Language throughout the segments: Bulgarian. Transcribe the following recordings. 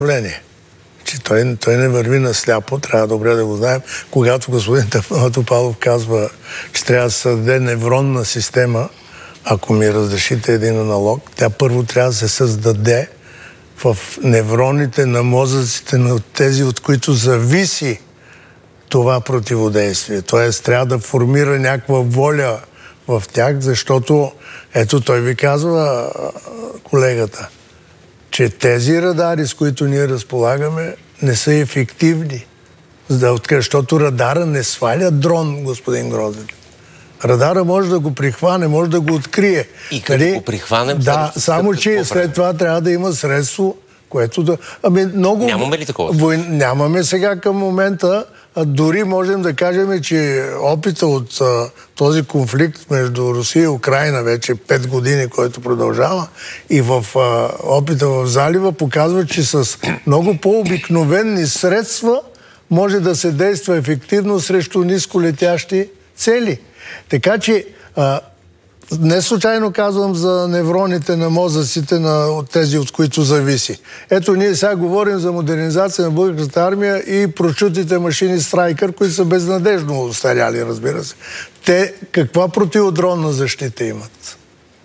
управление. Че той не върви на сляпо, трябва добре да го знаем. Когато господин Топалов казва, че трябва да се създаде невронна система, ако ми разрешите един аналог, тя първо трябва да се създаде в невроните на мозъците на тези, от които зависи това противодействие. Тоест, трябва да формира някаква воля в тях, защото, ето той ви казва, колегата, че тези радари, с които ние разполагаме, не са ефективни. Защото радара не сваля дрон, господин Грозев. Радара може да го прихване, може да го открие. И като го прихванем... Да, само че след това трябва да има средство, което да... Много... Нямаме ли такова? Нямаме сега към момента. Дори можем да кажем, че опита от този конфликт между Русия и Украйна вече 5 години, който продължава, и в опита в залива показва, че с много по-обикновени средства може да се действа ефективно срещу нисколетящи цели. Така че не случайно казвам за невроните на мозъците от тези, от които зависи. Ето, ние сега говорим за модернизация на българската армия и прочутите машини Страйкър, които са безнадежно устаряли, разбира се. Те каква противодронна защита имат?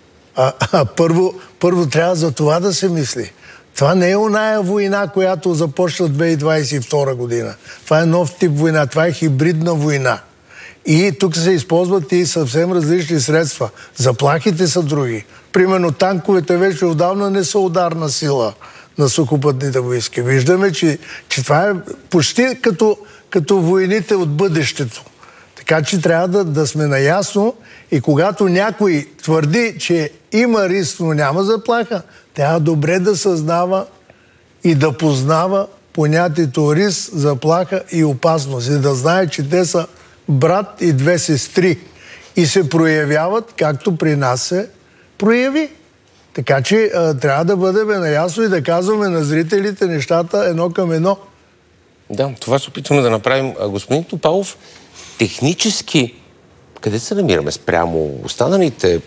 Първо трябва за това да се мисли. Това не е оная война, която започна 2022 година. Това е нов тип война. Това е хибридна война. И тук се използват и съвсем различни средства. Заплахите са други. Примерно танковете вече отдавна не са ударна сила на сухопътните войски. Виждаме, че това е почти като войните от бъдещето. Така че трябва да сме наясно и когато някой твърди, че има риск, но няма заплаха, трябва добре да съзнава и да познава понятието риск, заплаха и опасност. И да знае, че те са брат и две сестри и се проявяват, както при нас се прояви. Така че трябва да бъдем наясно и да казваме на зрителите нещата едно към едно. Да, това се опитваме да направим. Господин Топалов, технически къде се намираме спрямо останалите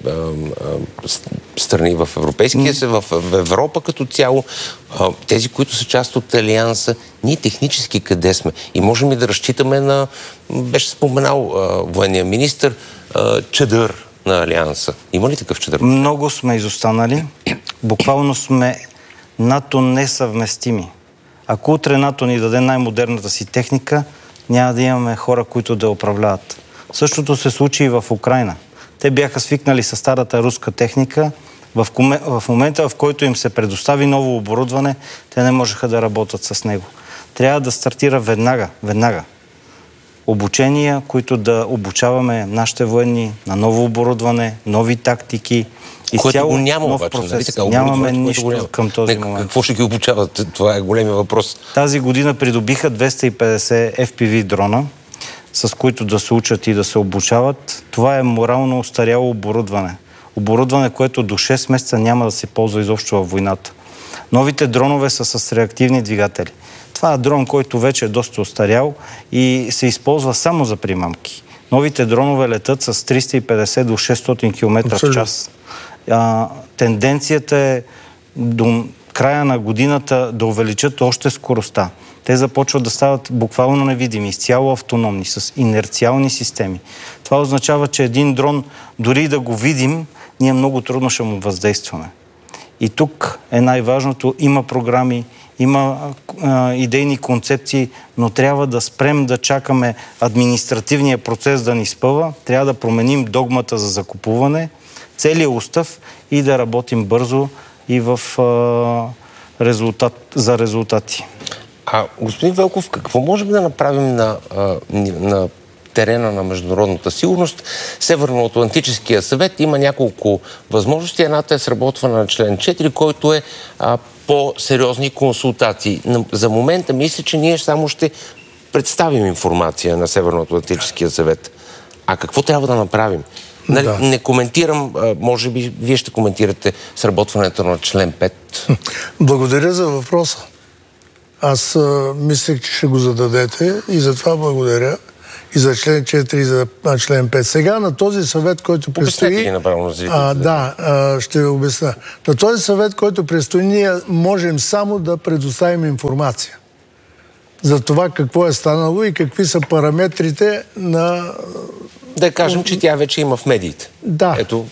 страни в Европейския съюз, в Европа като цяло, тези, които са част от Алианса, ние технически къде сме? И можем ли да разчитаме на, беше споменал военния министър, чадър на Алианса? Има ли такъв чадър? Много сме изостанали. Буквално сме НАТО несъвместими. Ако утре НАТО ни даде най-модерната си техника, няма да имаме хора, които да управляват. Същото се случи и в Украйна. Те бяха свикнали с старата руска техника. В момента, в който им се предостави ново оборудване, те не можеха да работят с него. Трябва да стартира веднага. Обучения, които да обучаваме нашите военни на ново оборудване, нови тактики. Което го няма обаче, нали така? Нямаме нищо към този момент. Какво ще ги обучават? Това е големия въпрос. Тази година придобиха 250 FPV дрона, с които да се учат и да се обучават. Това е морално устаряло оборудване. Оборудване, което до 6 месеца няма да се ползва изобщо във войната. Новите дронове са с реактивни двигатели. Това е дрон, който вече е доста устарял и се използва само за примамки. Новите дронове летат с 350 до 600 км в час. Тенденцията е до края на годината да увеличат още скоростта. Те започват да стават буквално невидими, изцяло автономни, с инерциални системи. Това означава, че един дрон, дори да го видим, ние много трудно ще му въздействаме. И тук е най-важното. Има програми, има идейни концепции, но трябва да спрем да чакаме административния процес да ни спъва. Трябва да променим догмата за закупуване, целият устав и да работим бързо и за резултати. Господин Велков, какво можем да направим на терена на международната сигурност? Северноатлантическия съвет има няколко възможности. Едната е сработване на член 4, който е по-сериозни консултации. За момента мисля, че ние само ще представим информация на Северноатлантическия съвет. А какво трябва да направим? Да. Не коментирам, може би вие ще коментирате сработването на член 5. Благодаря за въпроса. Аз мислех, че ще го зададете и затова благодаря. и за член 4 и за член 5. Сега на този съвет, който предстои... Обяснете ги направо на зрителите. Ще ви обясня. На този съвет, който предстои, ние можем само да предоставим информация за това какво е станало и какви са параметрите на... Да кажем, че тя вече има в медиите. Да, ето,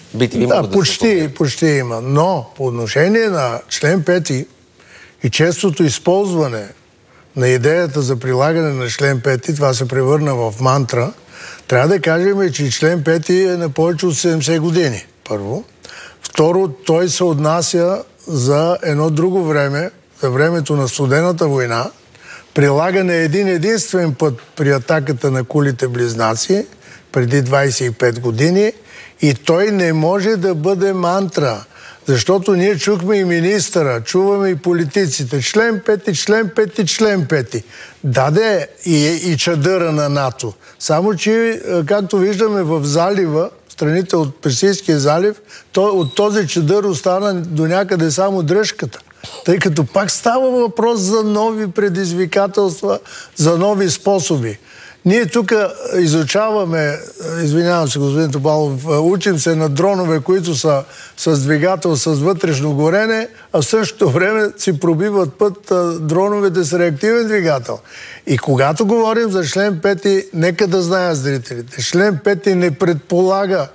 почти има. Но по отношение на член 5 и честото използване на идеята за прилагане на член 5, това се превърна в мантра, трябва да кажем, че член 5 е на повече от 70 години. Първо. Второ, той се отнася за едно друго време, за времето на студената война, прилагане един единствен път при атаката на кулите близнаци, преди 25 години, и той не може да бъде мантра. Защото ние чухме и министъра, чуваме и политиците. Член 5, член 5, член 5. Даде и чадъра на НАТО. Само че, както виждаме в залива, страните от Персийския залив, от този чадър остана до някъде само дръжката. Тъй като пак става въпрос за нови предизвикателства, за нови способи. Ние тук изучаваме, извинявам се, господин Топалов, учим се на дронове, които са с двигател с вътрешно горене, а в същото време си пробиват път дроновете с реактивен двигател. И когато говорим за член 5, нека да знаят зрителите. Член 5 не предполага,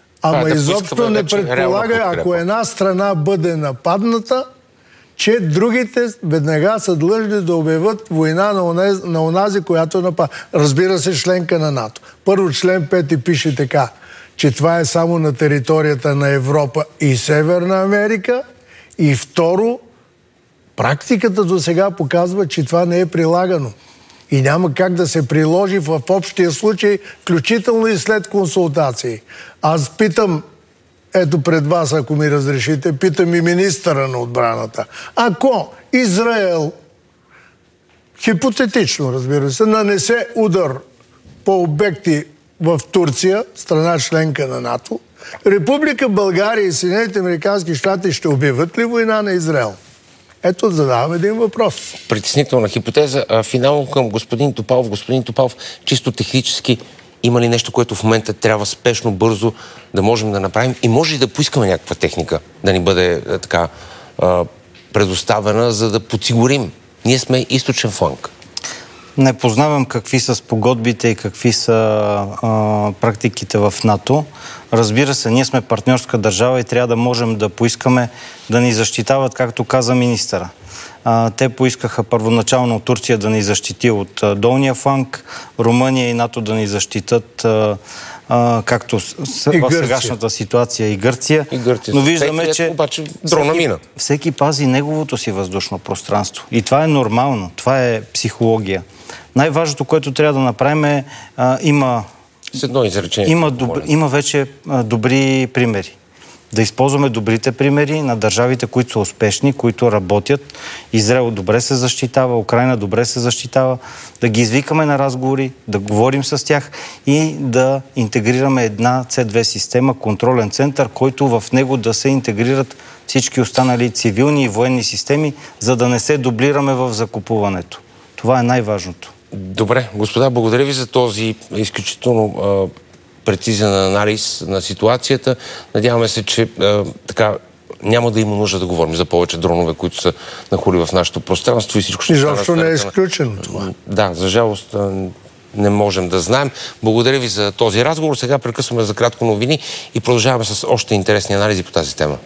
изобщо не предполага, ако една страна бъде нападната, че другите веднага са длъжни да обявят война на онази, която напада. Разбира се, членка на НАТО. Първо, член 5 пише така, че това е само на територията на Европа и Северна Америка. И второ, практиката до сега показва, че това не е прилагано. И няма как да се приложи в общия случай, включително и след консултации. Аз питам, ето пред вас, ако ми разрешите, питам и министъра на отбраната. Ако Израел, хипотетично, разбира се, нанесе удар по обекти в Турция, страна членка на НАТО, Република България и Съединените американски щати ще обявят ли война на Израел? Ето, задавам един въпрос. Притеснителна хипотеза. Финално към господин Топалов. Господин Топалов, чисто технически, има ли нещо, което в момента трябва спешно, бързо да можем да направим и може ли да поискаме някаква техника да ни бъде така предоставена, за да подсигурим? Ние сме източен фланг. Не познавам какви са спогодбите и какви са практиките в НАТО. Разбира се, ние сме партньорска държава и трябва да можем да поискаме да ни защитават, както каза министъра. Те поискаха първоначално Турция да ни защити от долния фланг, Румъния и НАТО да ни защитат, както в сегашната ситуация, и Гърция. Но виждаме, че обаче дрона мина. Всеки пази неговото си въздушно пространство. И това е нормално. Това е психология. Най-важното, което трябва да направим е има вече добри примери. Да използваме добрите примери на държавите, които са успешни, които работят. Израел добре се защитава, Украйна добре се защитава. Да ги извикаме на разговори, да говорим с тях и да интегрираме една C2 система, контролен център, който в него да се интегрират всички останали цивилни и военни системи, за да не се дублираме в закупуването. Това е най-важното. Добре, господа, благодаря ви за този изключително прецизен анализ на ситуацията. Надяваме се, че няма да има нужда да говорим за повече дронове, които са нахули в нашето пространство и всичко ще стане. Изобщо не е изключено това. Да, за жалост не можем да знаем. Благодаря ви за този разговор. Сега прекъсваме за кратко новини и продължаваме с още интересни анализи по тази тема.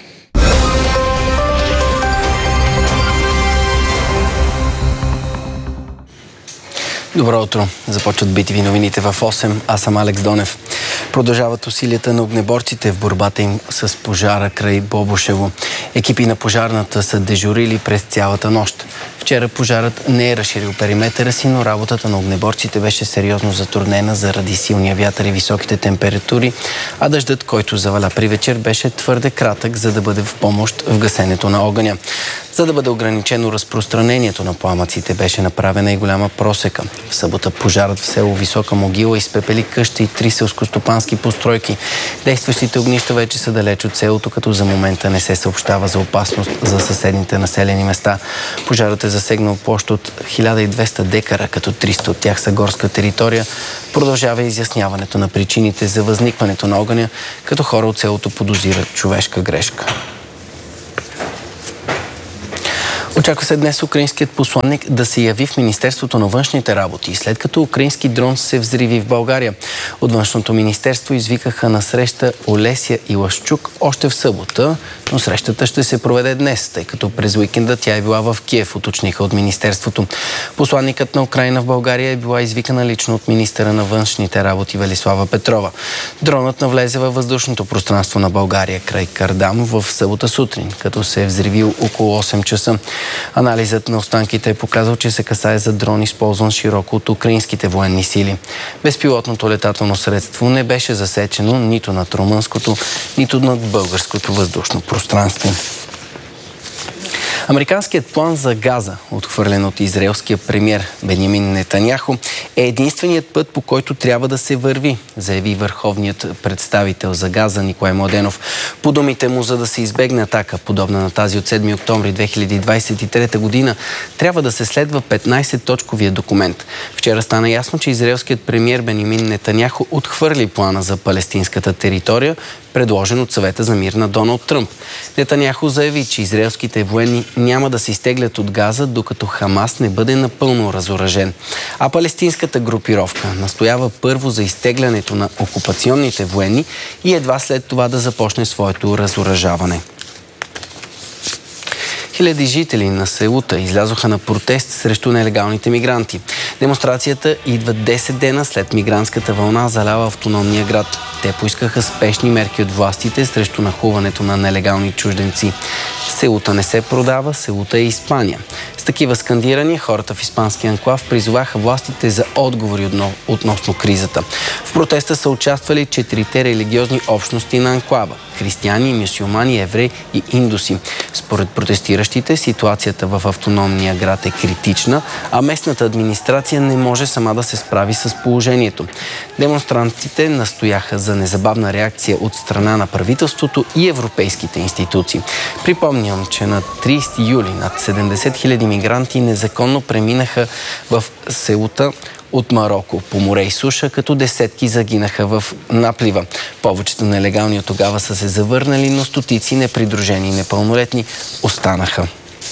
Добро утро. Започват BTV новините в 8. Аз съм Алекс Донев. Продължават усилията на огнеборците в борбата им с пожара край Бобошево. Екипи на пожарната са дежурили през цялата нощ. Вчера пожарът не е разширил периметъра си, но работата на огнеборците беше сериозно затруднена заради силния вятър и високите температури, а дъждът, който заваля при вечер, беше твърде кратък, за да бъде в помощ в гасенето на огъня. За да бъде ограничено разпространението на пламъците, беше направена и голяма просека. В събота пожарът в село Висока могила изпепели къща и 3 селскостопански постройки. Действащите огнища вече са далеч от селото, като за момента не се съобщава за опасност за съседните населени места. Пожарът е засегнал площ от 1200 декара, като 300 от тях са горска територия. Продължава изясняването на причините за възникването на огъня, като хора от селото подозират човешка грешка. Очаква се днес украинският посланник да се яви в Министерството на външните работи, след като украински дрон се взриви в България. От външното министерство извикаха на среща Олеся Илашчук още в събота, но срещата ще се проведе днес, тъй като през уикенда тя е била в Киев, уточниха от министерството. Посланникът на Украйна в България е била извикана лично от министъра на външните работи Велислава Петрова. Дронът навлезе във въздушното пространство на България край Кардам в събота сутрин, като се е взривил около 8 часа. Анализът на останките е показал, че се касае за дрон, използван широко от украинските военни сили. Безпилотното летателно средство не беше засечено нито над румънското, нито над българското въздушно пространство. Американският план за Газа, отхвърлен от израелския премиер Бенямин Нетаняху, е единственият път, по който трябва да се върви, заяви върховният представител за Газа Николай Младенов. По думите му, за да се избегне атака, подобна на тази от 7 октомври 2023 година, трябва да се следва 15-точковия документ. Вчера стана ясно, че израелският премиер Бенямин Нетаняху отхвърли плана за палестинската територия, предложен от Съвета за мир на Доналд Тръмп. Нетаняху заяви, че израелските военни няма да се изтеглят от Газа, докато Хамас не бъде напълно разоръжен. А палестинската групировка настоява първо за изтеглянето на окупационните военни и едва след това да започне своето разоръжаване. Хиляди жители на Сеута излязоха на протест срещу нелегалните мигранти. Демонстрацията идва 10 дена след мигрантската вълна, залява автономния град. Те поискаха спешни мерки от властите срещу нахлуването на нелегални чужденци. Сеута не се продава, Сеута е Испания. С такива скандирания хората в испанския анклав призоваха властите за отговори относно кризата. В протеста са участвали 4-те религиозни общности на анклава – християни, мюсюлмани, евреи и индуси. Според протестиращите, ситуацията в автономния град е критична, а местната администрация не може сама да се справи с положението. Демонстрантите настояха за незабавна реакция от страна на правителството и европейските институции. Припомням, че на 30 юли над 70 000 мигранти незаконно преминаха в Сеута от Мароко по море и суша, като десетки загинаха в наплива. Повечето нелегални от тогава са се завърнали, но стотици непридружени непълнолетни останаха.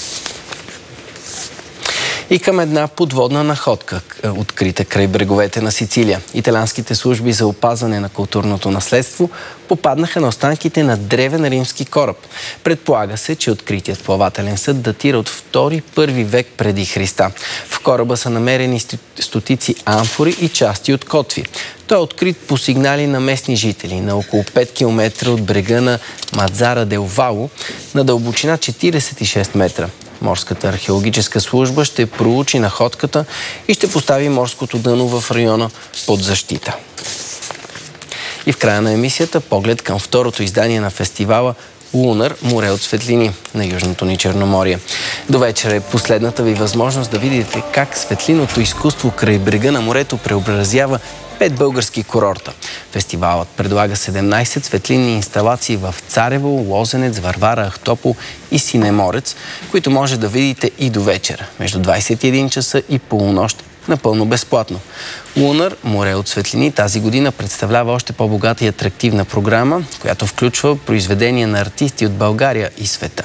И към една подводна находка, открита край бреговете на Сицилия. Италианските служби за опазване на културното наследство попаднаха на останките на древен римски кораб. Предполага се, че откритият плавателен съд датира от 2-1 век преди Христа. В кораба са намерени стотици амфори и части от котви. Той е открит по сигнали на местни жители на около 5 км от брега на Мадзара дел Вало на дълбочина 46 метра. Морската археологическа служба ще проучи находката и ще постави морското дъно в района под защита. И в края на емисията поглед към второто издание на фестивала Лунар – море от светлини на Южното ни Черноморие. До вечера е последната ви възможност да видите как светлиното изкуство край брега на морето преобразява 5 български курорта. Фестивалът предлага 17 светлинни инсталации в Царево, Лозенец, Варвара, Ахтопол и Синеморец, които може да видите и до вечера, между 21 часа и полунощ, напълно безплатно. Лунар – море от светлини тази година представлява още по-богата и атрактивна програма, която включва произведения на артисти от България и света.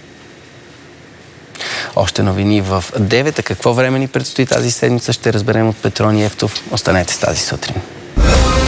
Още новини в 9. Какво време ни предстои тази седмица ще разберем от Петрони Ефтов. Останете с тази сутрин.